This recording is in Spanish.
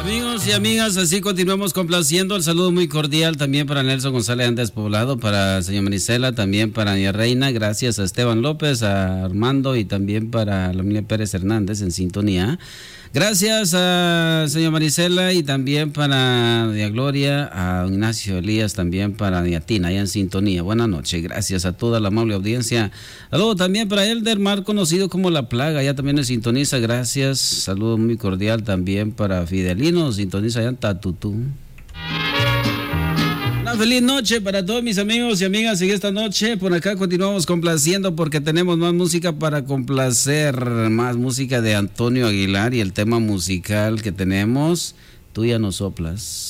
Amigos y amigas, así continuamos complaciendo. El saludo muy cordial también para Nelson González Andes Poblado, para el señor Marisela, también para Doña Reina, gracias a Esteban López, a Armando y también para la familia Pérez Hernández en sintonía. Gracias a señor Marisela y también para Doña Gloria, a don Ignacio Elías, también para Doña Tina, allá en sintonía. Buenas noches, gracias a toda la amable audiencia. Saludo también para Elder Mar, conocido como La Plaga, ya también en sintoniza, gracias. Saludo muy cordial también para Fidelino, sintoniza allá en Tatutú. Una feliz noche para todos mis amigos y amigas en esta noche. Por acá continuamos complaciendo porque tenemos más música para complacer, más música de Antonio Aguilar y el tema musical que tenemos, Tú ya no soplas.